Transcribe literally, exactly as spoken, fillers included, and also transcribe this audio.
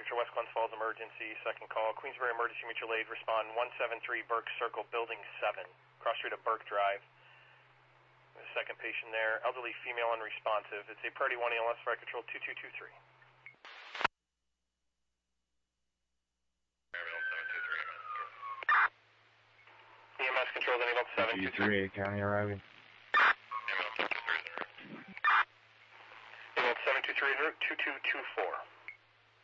Signature West Glens Falls emergency, second call. Queensbury Emergency Mutual Aid, respond one seven three Burke Circle, building seven, cross street of Burke Drive. The second patient there, elderly female unresponsive. It's a priority one E L S, fire control two two two three. E M S controls enabled seven two three. County arriving. Enabled seven two three, route two two two four.